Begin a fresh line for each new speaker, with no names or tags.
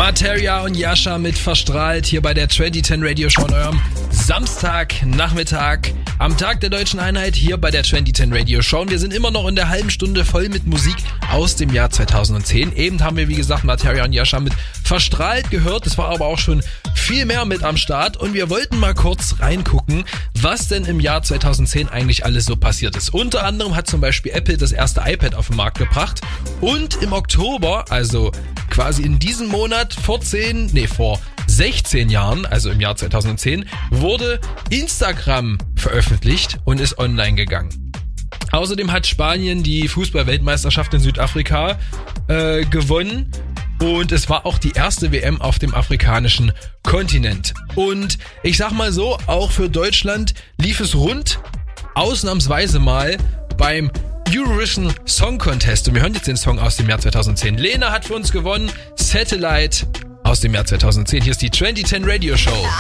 Materia und Yasha mit Verstrahlt hier bei der 2010 Radio Show an eurem Samstagnachmittag am Tag der Deutschen Einheit hier bei der 2010 Radio Show. Und wir sind immer noch in der halben Stunde voll mit Musik aus dem Jahr 2010. Eben haben wir, wie gesagt, Materia und Yasha mit Verstrahlt gehört. Es war aber auch schon viel mehr mit am Start. Und wir wollten mal kurz reingucken, was denn im Jahr 2010 eigentlich alles so passiert ist. Unter anderem hat zum Beispiel Apple das erste iPad auf den Markt gebracht. Und im Oktober, also quasi in diesem Monat vor 16 Jahren, also im Jahr 2010, wurde Instagram veröffentlicht und ist online gegangen. Außerdem hat Spanien die Fußball-Weltmeisterschaft in Südafrika gewonnen und es war auch die erste WM auf dem afrikanischen Kontinent. Und ich sag mal so, auch für Deutschland lief es rund, ausnahmsweise mal beim Eurovision Song Contest. Und wir hören jetzt den Song aus dem Jahr 2010. Lena hat für uns gewonnen, Satellite aus dem Jahr 2010. Hier ist die 2010 Radio Show.